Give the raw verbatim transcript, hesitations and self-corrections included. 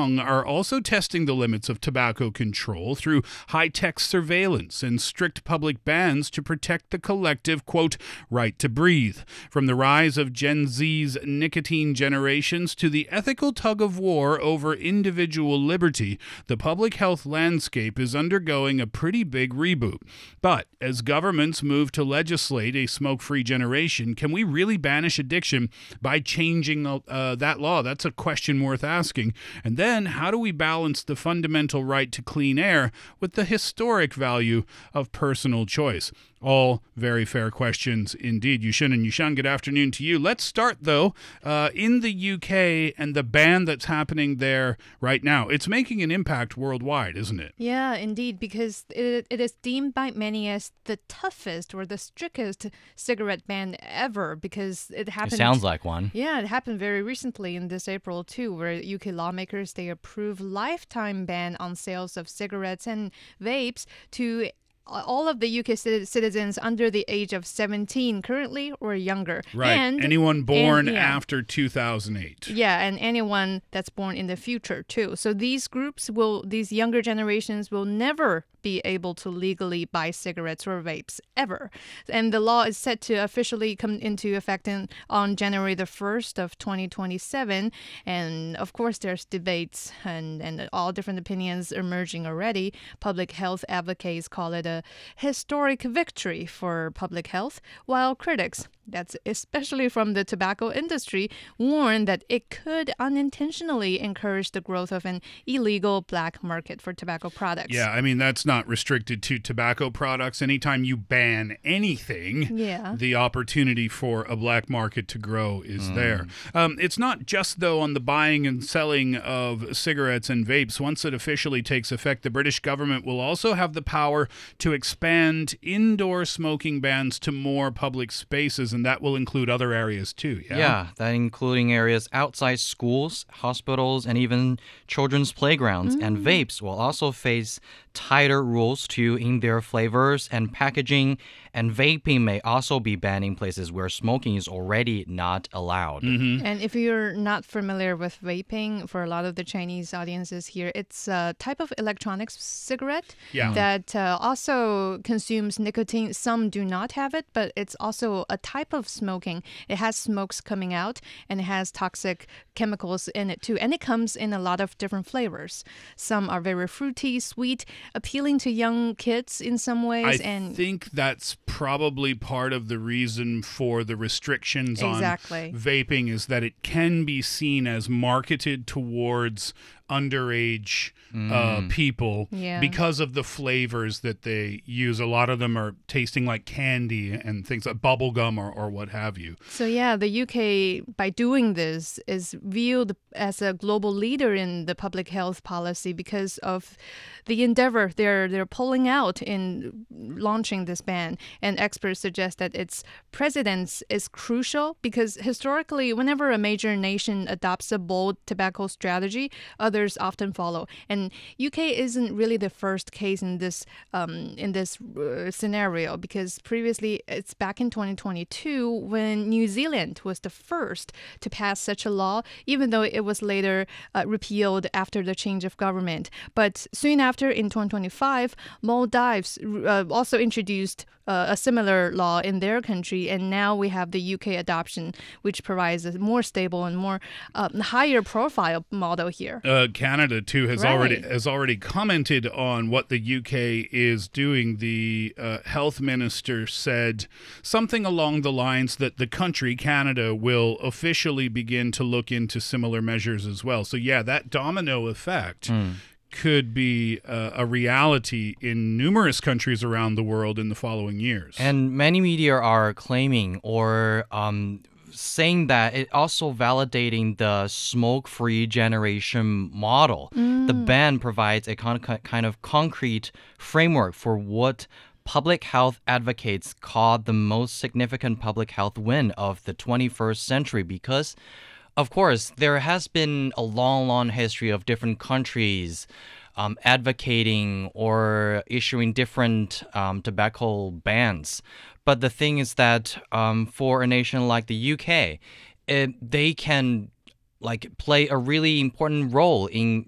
Kong are also testing the limits of tobacco control through high-tech surveillance and strict public bans to protect the collective, quote, right to breathe. From the rise of Gen Z's nicotine generations to the ethical tug-of-war over individual liberty, the public health landscape is undergoing a pretty big reboot. But as governments move to legislate a smoke-free generation, can we really banish addiction by changing uh, that law? That's a question worth asking. And then, how do we balance the fundamental right to clean air with the historic value of personal choice? All very fair questions indeed. Yushin and Yushan, good afternoon to you. Let's start, though, uh, in the U K and the ban that's happening there right now. It's making an impact worldwide, isn't it? Yeah, indeed, because it, it is deemed by many as the toughest or the strictest cigarette ban ever, because it happened... It sounds like one. Yeah, it happened very recently in this April, too, where U K lawmakers, they approved lifetime ban on sales of cigarettes and vapes to all of the U K citizens under the age of seventeen currently or younger. Right. And, anyone born and, yeah. after two thousand eight. Yeah, and anyone that's born in the future, too. So these groups will, these younger generations will never be able to legally buy cigarettes or vapes ever. And the law is set to officially come into effect in, on January the first of twenty twenty-seven. And of course, there's debates and, and all different opinions emerging already. Public health advocates call it a historic victory for public health, while critics, that's especially from the tobacco industry, warn that it could unintentionally encourage the growth of an illegal black market for tobacco products. Yeah, I mean, that's not restricted to tobacco products. Anytime you ban anything, yeah. the opportunity for a black market to grow is mm. there. Um, it's not just, though, on the buying and selling of cigarettes and vapes. Once it officially takes effect, the British government will also have the power to expand indoor smoking bans to more public spaces, and that will include other areas too, yeah? Yeah, that including areas outside schools, hospitals, and even children's playgrounds. Mm. And vapes will also face tighter rules too in their flavors and packaging, and vaping may also be banned in places where smoking is already not allowed. Mm-hmm. And if you're not familiar with vaping, for a lot of the Chinese audiences here, it's a type of electronic cigarette yeah. that uh, also consumes nicotine. Some do not have it, but it's also a type of smoking. It has smokes coming out, and it has toxic chemicals in it too. And it comes in a lot of different flavors. Some are very fruity, sweet, appealing to young kids in some ways. I and think that's probably part of the reason for the restrictions exactly. on vaping, is that it can be seen as marketed towards underage mm. uh, people yeah. because of the flavors that they use. A lot of them are tasting like candy and things like bubble gum or, or what have you. So yeah, the U K, by doing this, is viewed as a global leader in the public health policy because of the endeavor they're they're pulling out in launching this ban. And experts suggest that its precedence is crucial because historically, whenever a major nation adopts a bold tobacco strategy, others often follow. And U K isn't really the first case in this um, in this uh, scenario, because previously it's back in twenty twenty-two when New Zealand was the first to pass such a law, even though it was later uh, repealed after the change of government. But soon after, in twenty twenty-five, Maldives uh, also introduced uh, a similar law in their country, and now we have the U K adoption, which provides a more stable and more uh, higher profile model here. Uh, Canada too has right. already has already commented on what the U K is doing. The uh, health minister said something along the lines that the country, Canada, will officially begin to look into similar measures as well. So yeah, that domino effect mm. could be uh, a reality in numerous countries around the world in the following years. And many media are claiming or um, saying that it also validating the smoke-free generation model. Mm. The ban provides a con- kind of concrete framework for what public health advocates call the most significant public health win of the twenty-first century, because of course, there has been a long, long history of different countries um, advocating or issuing different um, tobacco bans. But the thing is that um, for a nation like the U K, it, they can like play a really important role in